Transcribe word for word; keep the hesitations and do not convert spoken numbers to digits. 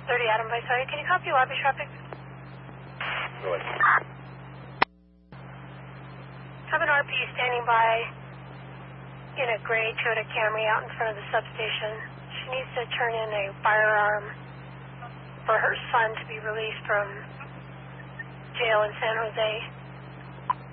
thirty Adam Visalia. Can you copy lobby traffic? Go ahead. Have an R P standing by in a gray Toyota Camry out in front of the substation. She needs to turn in a firearm for her son to be released from jail in San Jose.